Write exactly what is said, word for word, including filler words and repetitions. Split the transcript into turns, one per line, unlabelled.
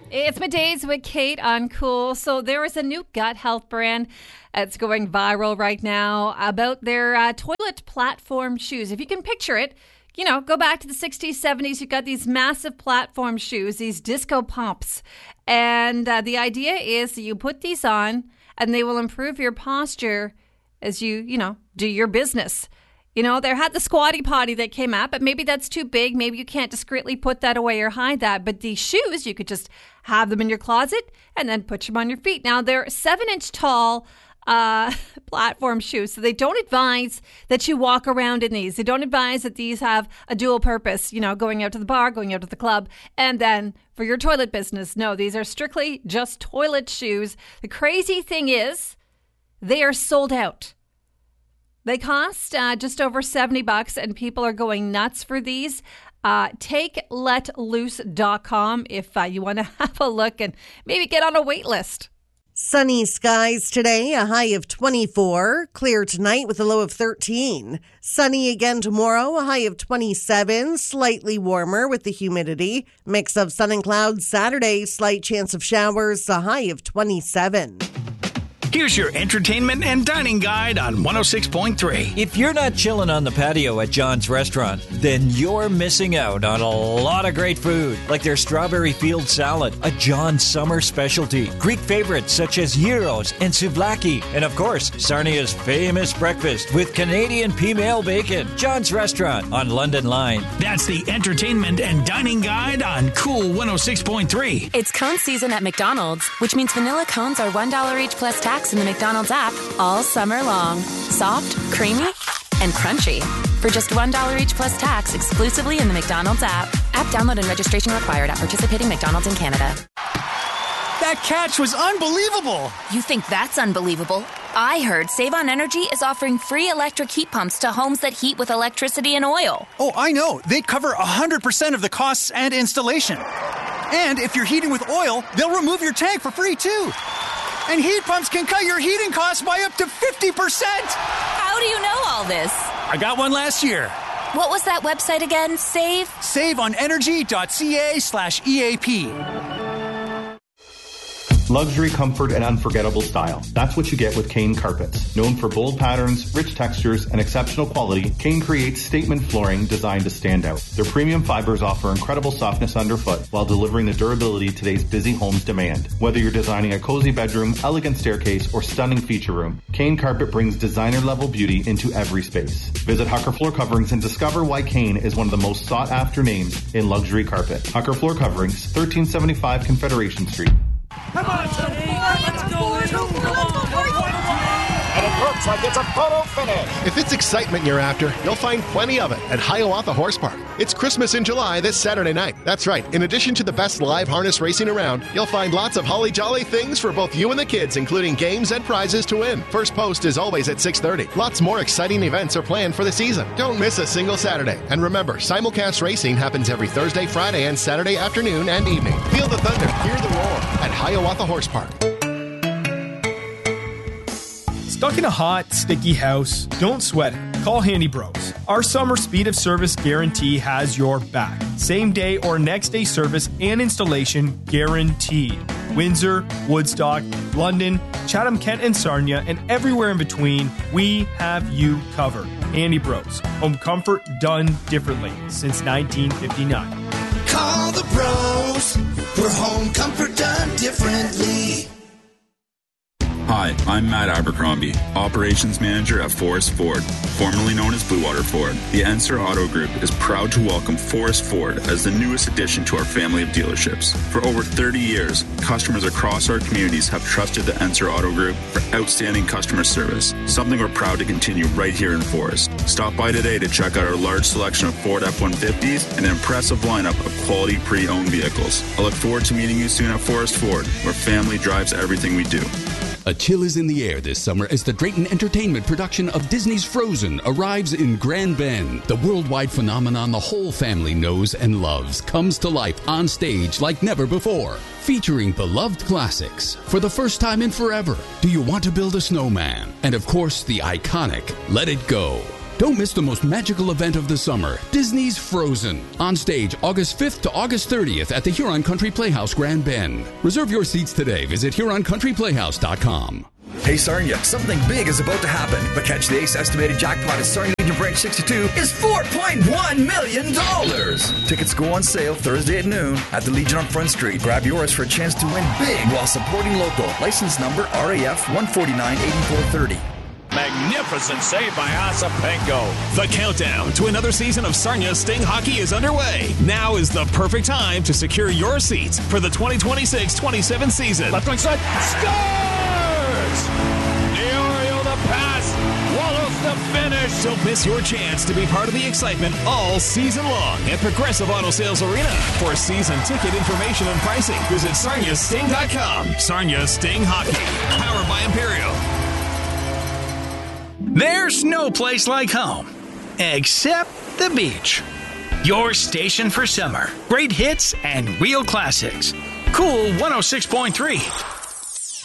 It's Middays with Kate on Cool. So there is a new gut health brand that's going viral right now about their uh, toilet platform shoes. If you can picture it, you know, go back to the sixties, seventies, you've got these massive platform shoes, these disco pumps. And uh, the idea is that you put these on and they will improve your posture as you, you know, do your business. You know, there had the squatty potty that came out, but maybe that's too big. Maybe you can't discreetly put that away or hide that. But these shoes, you could just have them in your closet and then put them on your feet. Now, they're seven inch tall uh, platform shoes. So they don't advise that you walk around in these. They don't advise that these have a dual purpose, you know, going out to the bar, going out to the club, and then for your toilet business. No, these are strictly just toilet shoes. The crazy thing is they are sold out. They cost uh, just over seventy bucks, and people are going nuts for these. Uh, take let loose dot com if uh, you want to have a look and maybe get on a wait list.
Sunny skies today, a high of twenty-four. Clear tonight with a low of thirteen. Sunny again tomorrow, a high of twenty-seven. Slightly warmer with the humidity. Mix of sun and clouds Saturday, slight chance of showers, a high of twenty-seven.
Here's your entertainment and dining guide on one oh six point three.
If you're not chilling on the patio at John's Restaurant, then you're missing out on a lot of great food, like their strawberry field salad, a John summer specialty, Greek favorites such as gyros and souvlaki, and of course, Sarnia's famous breakfast with Canadian female bacon. John's Restaurant on London Line.
That's the entertainment and dining guide on Cool one oh six point three.
It's cone season at McDonald's, which means vanilla cones are one dollar each plus tax in the McDonald's app all summer long. Soft, creamy, and crunchy. For just one dollar each plus tax exclusively in the McDonald's app. App download and registration required at participating McDonald's in Canada.
That catch was unbelievable.
You think that's unbelievable? I heard Save On Energy is offering free electric heat pumps to homes that heat with electricity and oil.
Oh, I know. They cover one hundred percent of the costs and installation. And if you're heating with oil, they'll remove your tank for free, too. And heat pumps can cut your heating costs by up to fifty percent.
How do you know all this?
I got one last year.
What was that website again? Save?
saveonenergy.ca slash EAP.
Luxury, comfort, and unforgettable style. That's what you get with Kane Carpets. Known for bold patterns, rich textures, and exceptional quality, Kane creates statement flooring designed to stand out. Their premium fibers offer incredible softness underfoot while delivering the durability today's busy homes demand. Whether you're designing a cozy bedroom, elegant staircase, or stunning feature room, Kane Carpet brings designer-level beauty into every space. Visit Hucker Floor Coverings and discover why Kane is one of the most sought-after names in luxury carpet. Hucker Floor Coverings, thirteen seventy-five Confederation Street.
Come on, let's go in. And it looks like it's a photo finish.
If it's excitement you're after, you'll find plenty of it at Hiawatha Horse Park. It's Christmas in July this Saturday night. That's right. In addition to the best live harness racing around, you'll find lots of holly jolly things for both you and the kids, including games and prizes to win. First post is always at six thirty. Lots more exciting events are planned for the season. Don't miss a single Saturday. And remember, simulcast racing happens every Thursday, Friday, and Saturday afternoon and evening. Feel the thunder, hear the roar at Hiawatha Horse Park.
Stuck in a hot, sticky house? Don't sweat it. Call Handy Bros. Our summer speed of service guarantee has your back. Same day or next day service and installation guaranteed. Windsor, Woodstock, London, Chatham-Kent and Sarnia, and everywhere in between, we have you covered. Handy Bros. Home comfort done differently since nineteen fifty-nine.
Call the bros for home comfort done differently.
Hi, I'm Matt Abercrombie, Operations Manager at Forest Ford, formerly known as Blue Water Ford. The Ensor Auto Group is proud to welcome Forest Ford as the newest addition to our family of dealerships. For over thirty years, customers across our communities have trusted the Ensor Auto Group for outstanding customer service, something we're proud to continue right here in Forest. Stop by today to check out our large selection of Ford F one fifties and an impressive lineup of quality pre-owned vehicles. I look forward to meeting you soon at Forest Ford, where family drives everything we do.
A chill is in the air this summer as the Drayton Entertainment production of Disney's Frozen arrives in Grand Bend. The worldwide phenomenon the whole family knows and loves comes to life on stage like never before. Featuring beloved classics for the first time in forever. Do You Want to Build a Snowman? And of course, the iconic Let It Go. Don't miss the most magical event of the summer, Disney's Frozen. On stage August fifth to August thirtieth at the Huron Country Playhouse, Grand Bend. Reserve your seats today. Visit Huron Country Playhouse dot com.
Hey Sarnia, something big is about to happen. But catch the ace estimated jackpot at Sarnia Legion Branch sixty-two is four point one million dollars. Tickets go on sale Thursday at noon at the Legion on Front Street. Grab yours for a chance to win big while supporting local. License number R A F one forty-nine eighty-four thirty.
Magnificent save by Osapenko. The countdown to another season of Sarnia Sting Hockey is underway. Now is the perfect time to secure your seats for the twenty twenty-six twenty-seven season.
Left wing side.
Scores! Diorio the pass. Wallace the finish.
Don't miss your chance to be part of the excitement all season long at Progressive Auto Sales Arena. For season ticket information and pricing, visit Sarnia Sting dot com. Sarnia Sting Hockey. Powered by Imperial.
There's no place like home, except the beach. Your station for summer. Great hits and real classics. Cool one oh six point three.